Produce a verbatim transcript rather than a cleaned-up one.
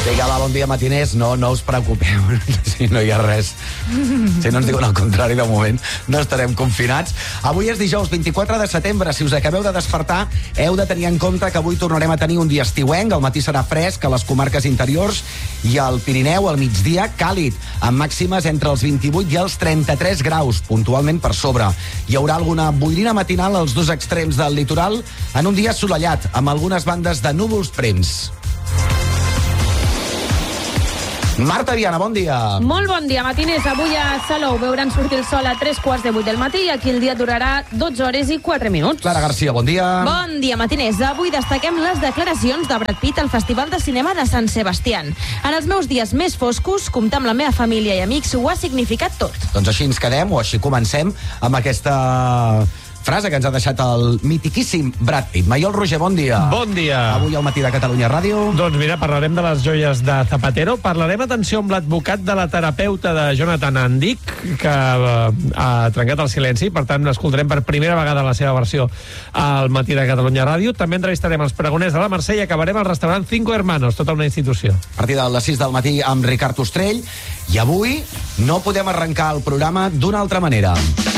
Vinga, va, bon dia, matiners. No, no us preocupeu, si no hi ha res. Si no ens diuen el contrari, de moment no estarem confinats. Avui és dijous vint-i-quatre de setembre. Si us acabeu de despertar, heu de tenir en compte que avui tornarem a tenir un dia estiuenc. El matí serà fresc a les comarques interiors i al Pirineu al migdia càlid, amb màximes entre els vint-i-vuit i els trenta-tres graus, puntualment per sobre. Hi haurà alguna boirina matinal als dos extrems del litoral en un dia assolellat, amb algunes bandes de núvols prims. Marta Viana, bon dia. Molt bon dia, matiners. Avui a Salou veuran sortir el sol a tres quarts de vuit del matí i aquí el dia durarà dotze hores i quatre minuts. Clara Garcia, bon dia. Bon dia, matiners. Avui destaquem les declaracions de Brad Pitt al Festival de Cinema de Sant Sebastián. En els meus dies més foscos, comptar amb la meva família i amics ho ha significat tot. Doncs així ens quedem, o així comencem, amb aquesta frase que ens ha deixat el mitiquíssim Brad Pitt. Maiol Roger, bon dia. Bon dia. Avui al matí de Catalunya Ràdio. Doncs mira, parlarem de les joies de Zapatero, parlarem, atenció, amb l'advocat de la terapeuta de Jonathan Andic, que uh, ha trencat el silenci, per tant l'escoltarem per primera vegada la seva versió al matí de Catalunya Ràdio. També entrevistarem els pregoners de la Mercè i acabarem al restaurant Cinco Hermanos, tota una institució. A partir de les sis del matí amb Ricard Ostrell. I avui no podem arrencar el programa d'una altra manera.